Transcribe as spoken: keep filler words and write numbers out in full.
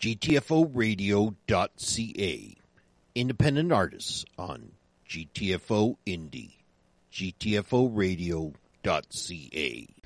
G T F O radio dot C A. Independent artists on G T F O Indie. G T F O radio dot C A.